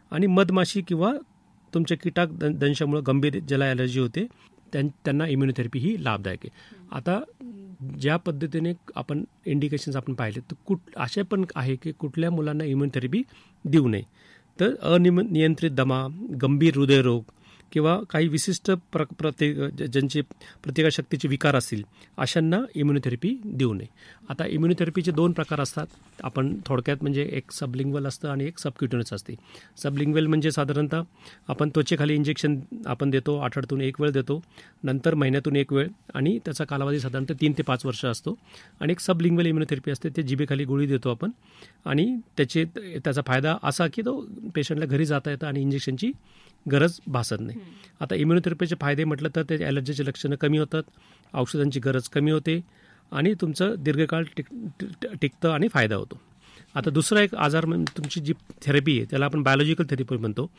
आणि मधमाशी किंवा तुमच्या कीटक दंशामुळे गंभीर ज्याला ॲलर्जी होते त्यांना इम्युनोथेरपी ही लाभदायक आहे. आता ज्या पद्धतीने आपण इंडिकेशन्स आपण पाहिले तर असे पण आहे की कुठल्या मुलांना इम्युनोथेरपी देऊ नये. तर अनियंत्रित दमा, गंभीर हृदयरोग किंवा काही विशिष्ट ज्यांचे प्रतिकारशक्तीचे विकार असतील अशांना इम्युनोथेरपी देऊ नये. आता इम्युनोथेरपीचे 2 प्रकार असतात. आपण थोडक्यात म्हणजे एक सबलिंग्वल असतं आणि एक सबक्युटेनियस असते. सबलिंग्वल म्हणजे साधारणतः आपण त्वचेखाली इंजेक्शन आपण देतो, आठवड्यातून 1 वेळ देतो, नंतर महिन्यातून 1 वेळ, आणि त्याचा कालावधी साधारणतः 3 ते 5 वर्ष असतो. आणि एक सबलिंग्वल इम्युनोथेरपी असते, ते जिभेखाली गोळी देतो आपण, आणि त्याचा फायदा असा की तो पेशंटला घरी जाता येतं आणि इंजेक्शनची गरज भासत नाही. आता इम्युनोथेरपीचे फायदे म्हटलं तर ते ॲलर्जीचे लक्षणं कमी होतात, औषधांची गरज कमी होते आणि तुमचं दीर्घकाळ टिकतं आणि फायदा होतो. आता दुसरा एक आजार म्हणजे तुमची जी थेरपी आहे त्याला आपण बायोलॉजिकल थेरपी म्हणतो.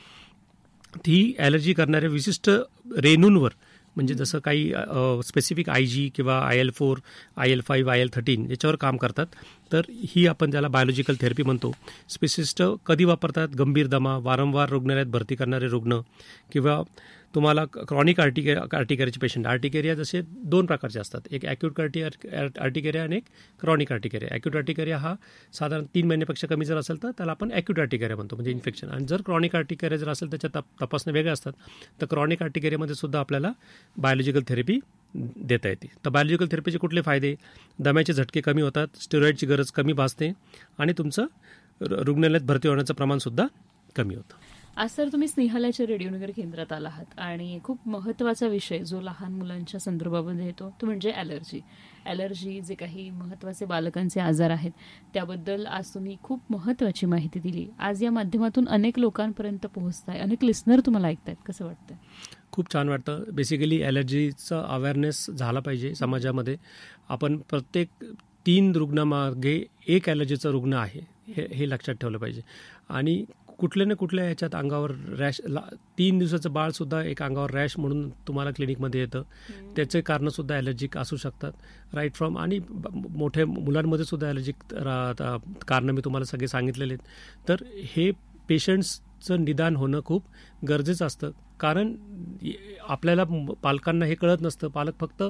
ती ॲलर्जी करणाऱ्या विशिष्ट रेणूंवर, म्हणजे जसं काही स्पेसिफिक IG किंवा IL-4, IL-5, IL-13 याच्यावर काम करतात. तर ही आपण त्याला बायोलॉजिकल थेरपी म्हणतो. स्पेसिस्ट कधी वापरतात? गंभीर दमा, वारंवार रुग्णालयात भरती करणारे रुग्ण, किंवा तुम्हाला क्रॉनिक आर्टिकेरियाचे पेशंट. आर्टिकेरिया जसे 2 प्रकारचे असतात, एक ॲक्यूट आर्टिकेरिया आणि एक क्रॉनिक आर्टिकेरिया. ॲक्यूट आर्टिकेरिया हा साधारण 3 महिन्यापेक्षा कमी जर असेल तर त्याला आपण ॲक्यूट आर्टिकेरिया म्हणतो, म्हणजे इन्फेक्शन. आणि जर क्रॉनिक आर्टिकेरिया जर असेल त्याच्या तपासण्या वेगळ्या असतात. तर क्रॉनिक आर्टिकेरियामध्ये सुद्धा आपल्याला बायोलॉजिकल थेरपी देता येते. तर बायोलॉजिकल थेरपीचे कुठले फायदे? दम्याचे झटके कमी होतात, स्टेरॉइडची गरज कमी भासते, आणि तुमचं रुग्णालयात भरती होण्याचं प्रमाणसुद्धा कमी होतं. आज सर तुम्ही स्नेहालयाच्या रेडिओनगर केंद्रात आला आहात आणि खूप महत्त्वाचा विषय जो लहान मुलांच्या संदर्भामध्ये येतो तो म्हणजे ॲलर्जी. जे काही महत्त्वाचे बालकांचे आजार आहेत त्याबद्दल आज तुम्ही खूप महत्त्वाची माहिती दिली. आज या माध्यमातून अनेक लोकांपर्यंत पोहोचताय, अनेक लिस्नर तुम्हाला ऐकतायत. कसं वाटतंय? खूप छान वाटतं. बेसिकली ॲलर्जीचा अवेअरनेस झाला पाहिजे समाजामध्ये. आपण प्रत्येक 3 रुग्णामागे 1 ॲलर्जीचा रुग्ण आहे हे लक्षात ठेवलं पाहिजे. आणि कुठल्या ना कुठल्या याच्यात अंगावर रॅश, 3 दिवसाचं बाळसुद्धा एक अंगावर रॅश म्हणून तुम्हाला क्लिनिकमध्ये येतं. त्याचे कारणंसुद्धा ॲलर्जिक असू शकतात, राईट फ्रॉम. आणि मोठ्या मुलांमध्ये सुद्धा ॲलर्जिक कारणं मी तुम्हाला सगळे सांगितलेले आहेत. तर हे पेशंट्सचं निदान होणं खूप गरजेचं असतं. कारण आपल्याला पालकांना हे कळत नसतं. पालक फक्त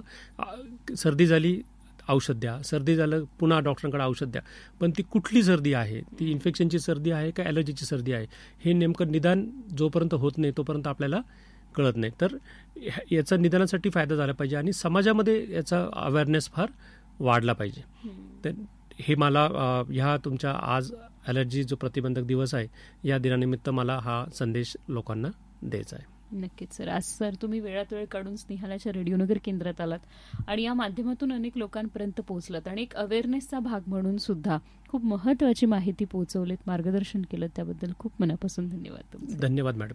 सर्दी झाली औषध द्या, सर्दी झालं पुन्हा डॉक्टरांकडे औषध द्या. पण ती कुठली सर्दी आहे, ती इन्फेक्शनची सर्दी आहे का ॲलर्जीची सर्दी आहे, हे नेमकं निदान जोपर्यंत होत नाही तोपर्यंत आपल्याला कळत नाही. तर याचा निदानासाठी फायदा झाला पाहिजे आणि समाजामध्ये याचा अवेअरनेस फार वाढला पाहिजे. तर हे मला ह्या तुमच्या आज ॲलर्जी जो प्रतिबंधक दिवस आहे या दिनानिमित्त मला हा संदेश लोकांना द्यायचा आहे. नक्कीच सर. आज सर तुम्ही वेळात वेळ काढून स्नेहालयाच्या रेडिओनगर केंद्रात आलात आणि या माध्यमातून अनेक लोकांपर्यंत पोहोचलात आणि एक अवेअरनेसचा भाग म्हणून सुद्धा खूप महत्त्वाची माहिती पोहोचवलीत, मार्गदर्शन केलं, त्याबद्दल खूप मनापासून धन्यवाद तुमचे. धन्यवाद मॅडम.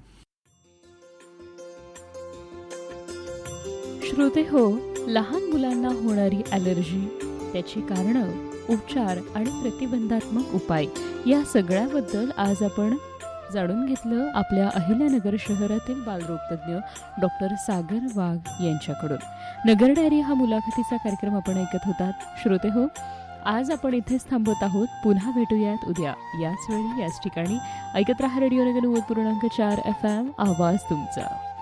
श्रोते हो, लहान मुलांना होणारी ॲलर्जी, त्याची कारणं, उपचार आणि प्रतिबंधात्मक उपाय या सगळ्याबद्दल आज आपण जाणून घेतलं आपल्या अहिल्यानगर शहरातील बालरोगतज्ञ डॉक्टर सागर वाघ यांच्याकडून. नगर डायरी हा मुलाखतीचा कार्यक्रम आपण ऐकत होतात. श्रोते हो, आज आपण इथेच थांबत आहोत. पुन्हा भेटूयात उद्या याच वेळी याच ठिकाणी. ऐकत रहा रेडिओनगर 90.4 FM, आवाज तुमचा.